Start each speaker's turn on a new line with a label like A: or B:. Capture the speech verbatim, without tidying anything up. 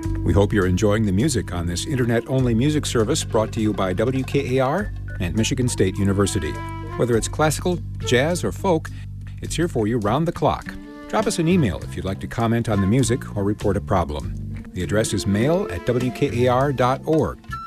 A: We hope you're enjoying the music on this internet-only music service brought to you by W K A R and Michigan State University. Whether it's classical, jazz, or folk, it's here for you round the clock. Drop us an email if you'd like to comment on the music or report a problem. The address is mail at W K A R dot org.